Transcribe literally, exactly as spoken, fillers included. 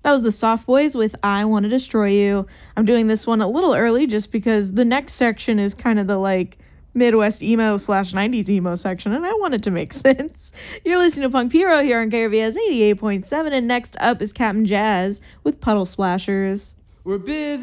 That was the Soft Boys with I Want to Destroy You. I'm doing this one a little early just because the next section is kind of the like Midwest emo slash nineties emo section, and I want it to make sense. You're listening to Punk Hero here on K R V S eighty-eight point seven, and next up is Captain Jazz with Puddle Splashers. We're busy.